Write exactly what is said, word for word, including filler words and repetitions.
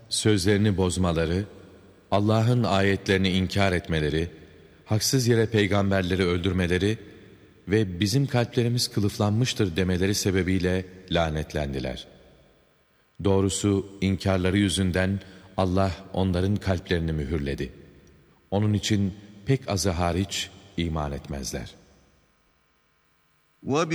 sözlerini bozmaları, Allah'ın ayetlerini inkar etmeleri, haksız yere peygamberleri öldürmeleri ve bizim kalplerimiz kılıflanmıştır demeleri sebebiyle lanetlendiler. Doğrusu inkarları yüzünden Allah onların kalplerini mühürledi. Onun için pek azı hariç iman etmezler.